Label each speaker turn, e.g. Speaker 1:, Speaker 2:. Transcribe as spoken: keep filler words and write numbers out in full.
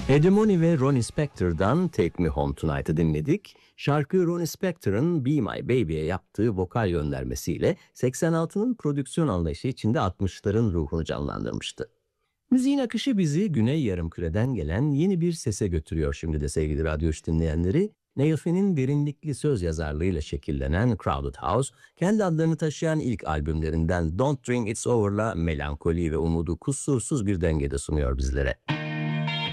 Speaker 1: Eddie Money ve Ronnie Spector'dan Take Me Home Tonight'ı dinledik. Şarkı Ronnie Spector'ın Be My Baby'ye yaptığı vokal göndermesiyle seksen altının prodüksiyon anlayışı içinde altmışların ruhunu canlandırmıştı. Müziğin akışı bizi Güney Yarımküre'den gelen yeni bir sese götürüyor şimdi de sevgili Radyo Üç dinleyenleri. Neil Finn'in derinlikli söz yazarlığıyla şekillenen Crowded House, kendi adlarını taşıyan ilk albümlerinden Don't Think It's Over'la melankoli ve umudu kusursuz bir dengede sunuyor bizlere.